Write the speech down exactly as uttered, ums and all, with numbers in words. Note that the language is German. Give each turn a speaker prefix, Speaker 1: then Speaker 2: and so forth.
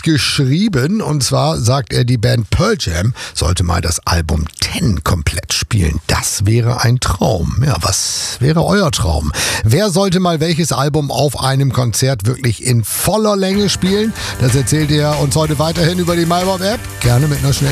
Speaker 1: geschrieben. Und zwar sagt er, die Band Pearl Jam sollte mal das Album Ten komplett spielen. Das wäre ein Traum. Ja, was wäre euer Traum? Wer sollte mal welches Album auf einem Konzert wirklich in voller Länge spielen? Das erzählt er uns heute weiterhin über die MyBob-App. Gerne mit einer schnellen